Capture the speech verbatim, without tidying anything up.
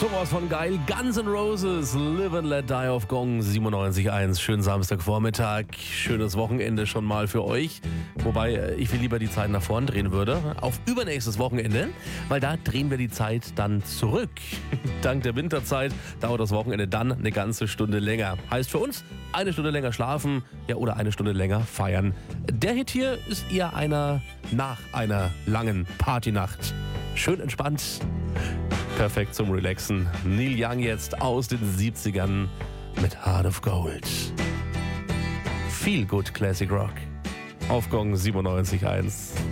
Sowas von geil. Guns N' Roses, Live and Let Die auf Gong siebenundneunzig Komma eins. Schönen Samstagvormittag, schönes Wochenende schon mal für euch. Wobei ich viel lieber die Zeit nach vorn drehen würde, auf übernächstes Wochenende, weil da drehen wir die Zeit dann zurück. Dank der Winterzeit dauert das Wochenende dann eine ganze Stunde länger. Heißt für uns, eine Stunde länger schlafen, ja, oder eine Stunde länger feiern. Der Hit hier ist eher einer nach einer langen Partynacht. Schön entspannt. Perfekt zum Relaxen. Neil Young jetzt aus den siebzigern mit Heart of Gold. Feel Good Classic Rock. Auf Gong siebenundneunzig Komma eins.